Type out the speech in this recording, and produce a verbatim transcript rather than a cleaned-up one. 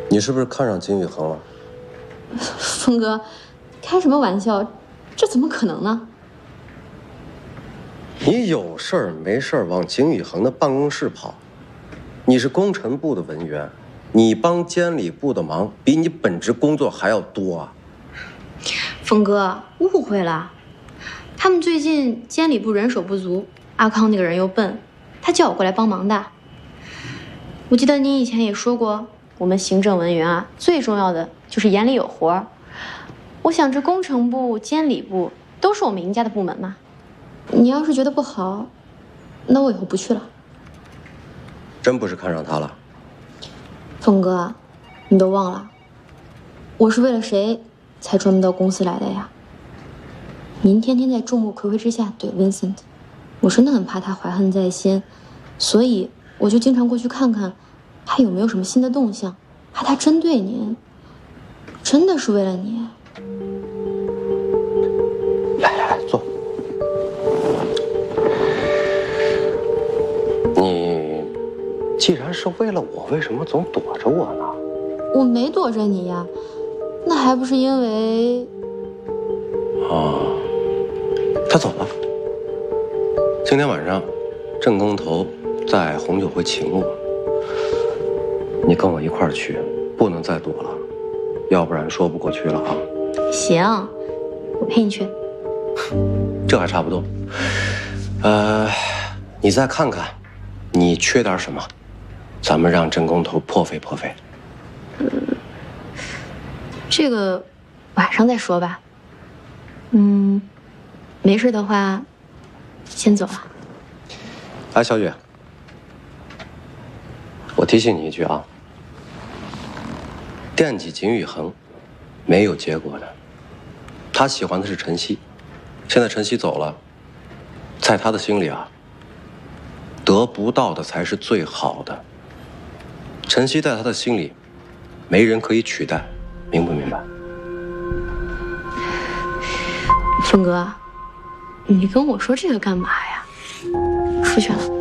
你是不是看上金宇恒了？ 峰哥，开什么玩笑？这怎么可能呢？ 你有事儿没事儿往金宇恒的办公室跑？你是工程部的文员，你帮监理部的忙比你本职工作还要多啊！ 峰哥，误会了，他们最近监理部人手不足，阿康那个人又笨，他叫我过来帮忙的。我记得你以前也说过，我们行政文员啊，最重要的就是眼里有活儿。我想这工程部、监理部都是我们赢家的部门嘛。你要是觉得不好，那我以后不去了。 真不是看上他了？ 峰哥，你都忘了，我是为了谁才专门到公司来的呀？您天天在众目睽睽之下怼 Vincent， 我真的很怕他怀恨在心，所以我就经常过去看看他有没有什么新的动向，怕他针对您。真的是为了你。 来来来，坐。你既然是为了我，为什么总躲着我呢？ 我没躲着你呀，那还不是因为…… 哦，他走了。今天晚上，郑工头在红酒会请我，你跟我一块儿去，不能再躲了，要不然说不过去了啊。 行，我陪你去。 这还差不多。呃，你再看看，你缺点什么，咱们让郑工头破费破费。 嗯，这个晚上再说吧。嗯，没事的话，先走了。 哎，小雨，我提醒你一句啊，惦记景宇恒，没有结果的。他喜欢的是晨曦，现在晨曦走了，在他的心里啊，得不到的才是最好的。晨曦在他的心里，没人可以取代，明不明白？ 峰哥，你跟我说这个干嘛呀？出去了。